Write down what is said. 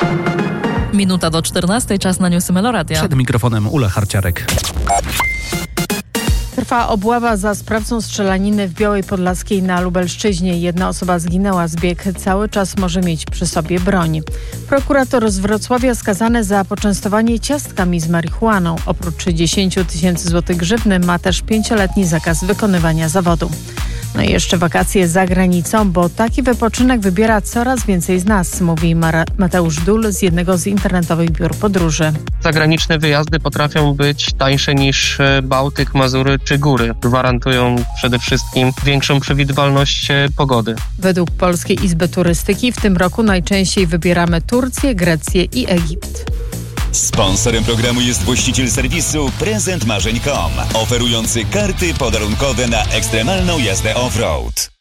Minuta do 14, czas na newsy Meloradia. Przed mikrofonem Ula Harciarek. Trwa obława za sprawcą strzelaniny w Białej Podlaskiej na Lubelszczyźnie. Jedna osoba zginęła, zbieg cały czas może mieć przy sobie broń. Prokurator z Wrocławia skazany za poczęstowanie ciastkami z marihuaną. Oprócz 10 000 złotych grzywny ma też 5-letni zakaz wykonywania zawodu. No i jeszcze wakacje za granicą, bo taki wypoczynek wybiera coraz więcej z nas, mówi Mateusz Dul z jednego z internetowych biur podróży. Zagraniczne wyjazdy potrafią być tańsze niż Bałtyk, Mazury czy góry. Gwarantują przede wszystkim większą przewidywalność pogody. Według Polskiej Izby Turystyki w tym roku najczęściej wybieramy Turcję, Grecję i Egipt. Sponsorem programu jest właściciel serwisu prezentmarzeń.com, oferujący karty podarunkowe na ekstremalną jazdę off-road.